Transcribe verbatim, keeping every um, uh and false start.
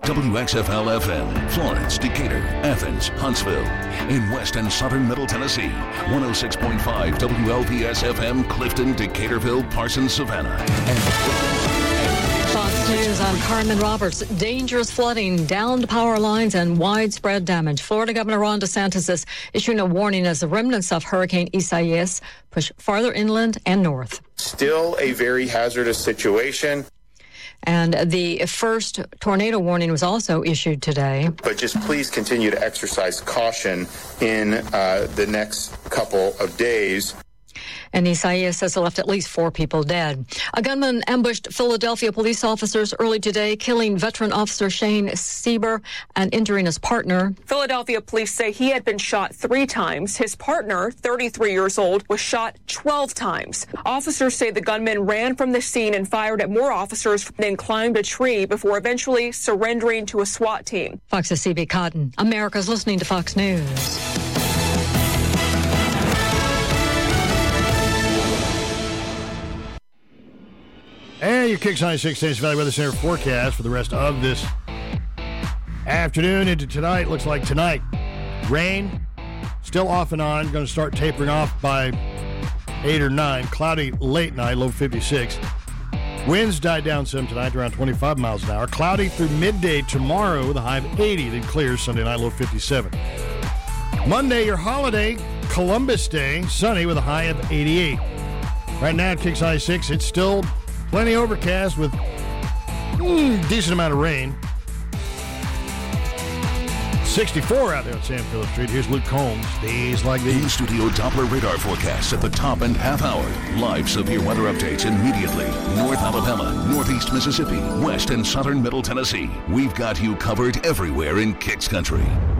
W X F L F M, Florence, Decatur, Athens, Huntsville. In West and Southern Middle Tennessee, one oh six point five W L P S F M, Clifton, Decaturville, Parsons, Savannah. And Fox News, I'm Carmen Roberts. Dangerous flooding, downed power lines, and widespread damage. Florida Governor Ron DeSantis is issuing a warning as the remnants of Hurricane Isaias push farther inland and north. Still a very hazardous situation. And the first tornado warning was also issued today. But just please continue to exercise caution in uh, the next couple of days. And Isaias has left at least four people dead. A gunman ambushed Philadelphia police officers early today, killing veteran officer Shane Sieber and injuring his partner. Philadelphia police say he had been shot three times. His partner, thirty-three years old, was shot twelve times. Officers say the gunman ran from the scene and fired at more officers, then climbed a tree before eventually surrendering to a SWAT team. Fox's C B Cotton. America's listening to Fox News. And your Kicks ninety-six Tennessee Valley Weather Center forecast for the rest of this afternoon into tonight. Looks like tonight, rain still off and on. Going to start tapering off by eight or nine. Cloudy late night, low fifty-six. Winds died down some tonight, around twenty-five miles an hour. Cloudy through midday tomorrow with a high of eighty. Then clears Sunday night, low fifty-seven. Monday, your holiday, Columbus Day, sunny with a high of eighty-eight. Right now at Kicks ninety-six, it's still plenty overcast with mm, decent amount of rain. sixty-four out there on Sam Phillips Street. Here's Luke Combs. Days like these. In-studio Doppler radar forecasts at the top and half hour. Live severe weather updates immediately. North Alabama, Northeast Mississippi, West and Southern Middle Tennessee. We've got you covered everywhere in Kicks Country.